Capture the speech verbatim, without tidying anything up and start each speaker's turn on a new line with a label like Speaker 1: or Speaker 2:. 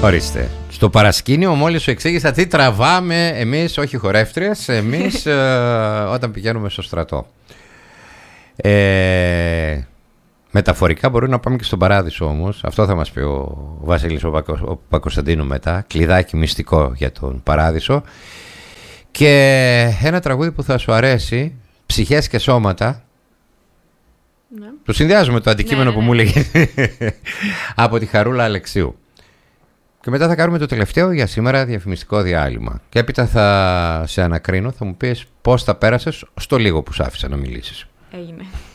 Speaker 1: Ορίστε. Στο παρασκήνιο μόλις σου εξήγησα τι τραβάμε εμείς, όχι χορεύτριες, εμείς ε, όταν πηγαίνουμε στο στρατό. Ε, μεταφορικά μπορούμε να πάμε και στον παράδεισο όμως. Αυτό θα μας πει ο Βασίλης ο, Πακο, ο Πακοσταντίνου μετά. Κλειδάκι μυστικό για τον παράδεισο. Και ένα τραγούδι που θα σου αρέσει, Ψυχές και Σώματα. Ναι. Το συνδυάζουμε το αντικείμενο ναι, που ναι. μου έλεγε από τη Χαρούλα Αλεξίου. Και μετά θα κάνουμε το τελευταίο για σήμερα διαφημιστικό διάλειμμα. Και έπειτα θα σε ανακρίνω, θα μου πεις πώς θα πέρασες στο λίγο που σ' άφησα να μιλήσεις.
Speaker 2: Έγινε.